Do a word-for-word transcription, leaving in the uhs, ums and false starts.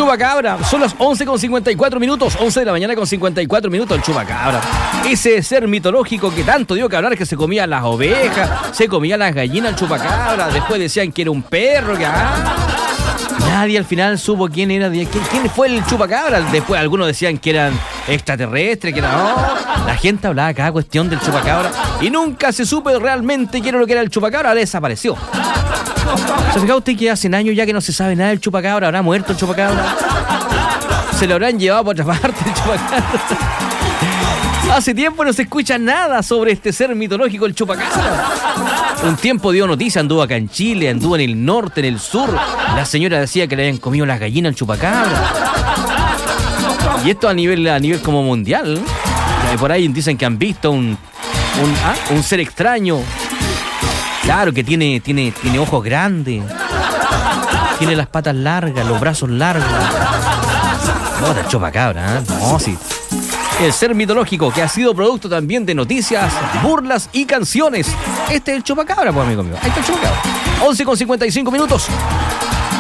chupacabra. Son las once con cincuenta y cuatro minutos. once de la mañana con cincuenta y cuatro minutos. El chupacabra. Ese ser mitológico que tanto dio que hablar, que se comía las ovejas, se comía las gallinas, el chupacabra. Después decían que era un perro. Que, ah, nadie al final supo quién era. Quién, quién fue el chupacabra. Después algunos decían que eran extraterrestres. Que era, no. La gente hablaba cada cuestión del chupacabra. Y nunca se supo realmente quién era lo que era el chupacabra. Desapareció. ¿Se fija usted que hace años ya que no se sabe nada del chupacabra? ¿Habrá muerto el chupacabra? ¿Se lo habrán llevado por otra parte el chupacabra? Hace tiempo no se escucha nada sobre este ser mitológico, el chupacabra. Un tiempo dio noticia, anduvo acá en Chile, anduvo en el norte, en el sur. La señora decía que le habían comido las gallinas al chupacabra. Y esto a nivel, a nivel como mundial. Y por ahí dicen que han visto un, un, ¿ah? un ser extraño. Claro, que tiene, tiene, tiene ojos grandes, tiene las patas largas, los brazos largos. No, el chupacabra, ¿eh? No, sí. El ser mitológico que ha sido producto también de noticias, burlas y canciones. Este es el chupacabra, pues, amigo mío. Ahí está el chupacabra. once con cincuenta y cinco minutos.